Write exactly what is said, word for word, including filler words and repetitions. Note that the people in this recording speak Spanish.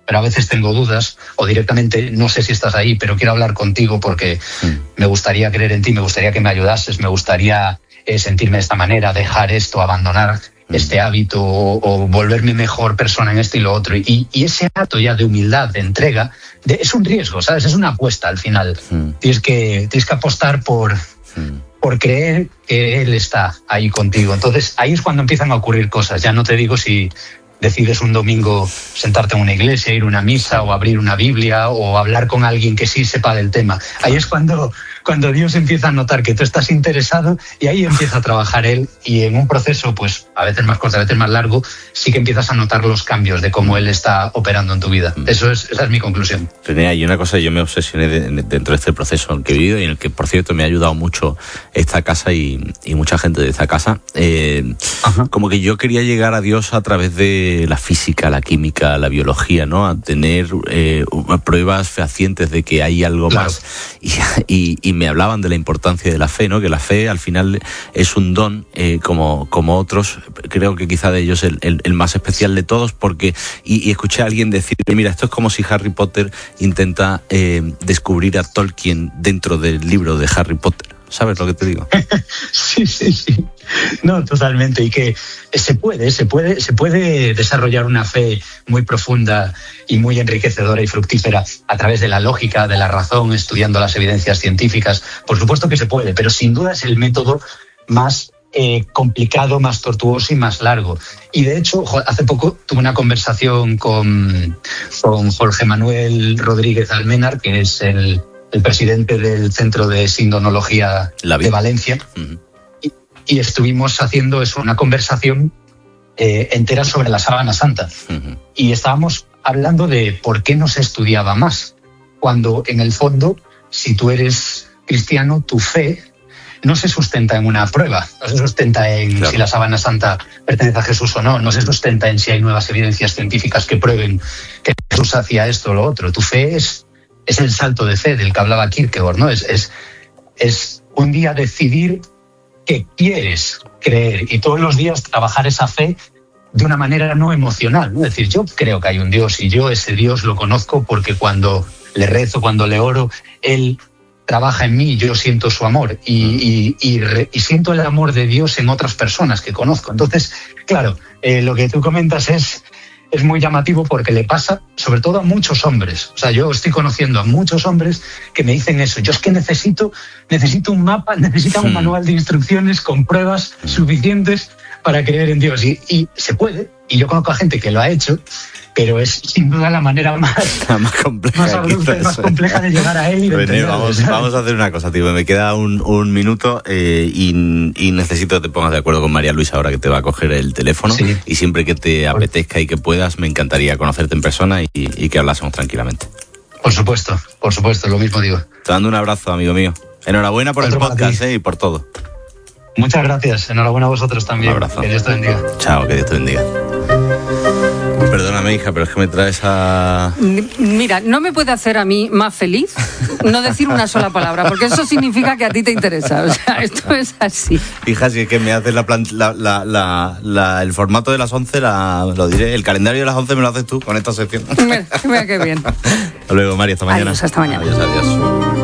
pero a veces tengo dudas o directamente no sé si estás ahí, pero quiero hablar contigo porque mm. me gustaría creer en ti, me gustaría que me ayudases, me gustaría eh, sentirme de esta manera, dejar esto, abandonar mm. este hábito o, o volverme mejor persona en esto y lo otro. Y, y ese acto ya de humildad, de entrega, de, es un riesgo, ¿sabes? Es una apuesta al final. Mm. Tienes que, tienes que apostar por... Mm. por creer que él está ahí contigo. Entonces, ahí es cuando empiezan a ocurrir cosas. Ya no te digo si decides un domingo sentarte en una iglesia, ir a una misa o abrir una Biblia o hablar con alguien que sí sepa del tema. Ahí es cuando, cuando Dios empieza a notar que tú estás interesado y ahí empieza a trabajar Él, y en un proceso, pues a veces más corto, a veces más largo, sí que empiezas a notar los cambios de cómo Él está operando en tu vida. Eso es, esa es mi conclusión. René, hay una cosa, yo me obsesioné de, de, dentro de este proceso en que he vivido y en el que, por cierto, me ha ayudado mucho esta casa y, y mucha gente de esta casa. Eh, como que yo quería llegar a Dios a través de la física, la química, la biología, ¿no? A tener eh, pruebas fehacientes de que hay algo claro. más. Y, y, y me hablaban de la importancia de la fe, ¿no? Que la fe al final es un don, eh, como, como otros. Creo que quizá de ellos el, el, el más especial de todos, porque y, y escuché a alguien decir, mira, esto es como si Harry Potter intenta eh, descubrir a Tolkien dentro del libro de Harry Potter. ¿Sabes lo que te digo? Sí, sí, sí. No, totalmente. Y que se puede, se puede, se puede desarrollar una fe muy profunda y muy enriquecedora y fructífera a través de la lógica, de la razón, estudiando las evidencias científicas. Por supuesto que se puede, pero sin duda es el método más eh, complicado, más tortuoso y más largo. Y de hecho, hace poco tuve una conversación con, con Jorge Manuel Rodríguez Almenar, que es el el presidente del Centro de Sindonología de Valencia, uh-huh. y, y estuvimos haciendo eso, una conversación eh, entera sobre la Sábana Santa. Uh-huh. Y estábamos hablando de por qué no se estudiaba más, cuando en el fondo, si tú eres cristiano, tu fe no se sustenta en una prueba, no se sustenta en claro. si la Sábana Santa pertenece a Jesús o no, no se sustenta en si hay nuevas evidencias científicas que prueben que Jesús hacía esto o lo otro. Tu fe es Es el salto de fe del que hablaba Kierkegaard, ¿no? Es, es, es un día decidir que quieres creer y todos los días trabajar esa fe de una manera no emocional, ¿no? Es decir, yo creo que hay un Dios y yo ese Dios lo conozco porque cuando le rezo, cuando le oro, Él trabaja en mí, yo siento su amor y, y, y, re, y siento el amor de Dios en otras personas que conozco. Entonces, claro, eh, lo que tú comentas es... es muy llamativo porque le pasa sobre todo a muchos hombres. O sea, yo estoy conociendo a muchos hombres que me dicen eso. Yo es que necesito, necesito un mapa, necesito un manual de instrucciones con pruebas suficientes para creer en Dios. Y, y se puede, y yo conozco a gente que lo ha hecho, pero es sin duda la manera más, la más compleja, más, abrupta, más compleja de llegar a él y de René, vamos, vamos a hacer una cosa, tío. Me queda un, un minuto eh, y, y necesito que te pongas de acuerdo con María Luisa ahora que te va a coger el teléfono. Sí. Y siempre que te apetezca y que puedas, me encantaría conocerte en persona y, y que hablásemos tranquilamente. Por supuesto, por supuesto, lo mismo digo. Te mando un abrazo, amigo mío. Enhorabuena por Otro el podcast eh, y por todo. Muchas gracias. Enhorabuena a vosotros también. Un abrazo. Que Dios te bendiga. Chao, que Dios te bendiga. Perdóname, hija, pero es que me traes a... Mira, no me puede hacer a mí más feliz no decir una sola palabra, porque eso significa que a ti te interesa. O sea, esto es así. Hija, si es que me haces la, plan... la, la, la, la el formato de las once, la, lo diré, el calendario de las once me lo haces tú con esta sección. Mira, mira qué bien. Hasta luego, María, hasta mañana. Adiós, hasta mañana. Adiós, adiós.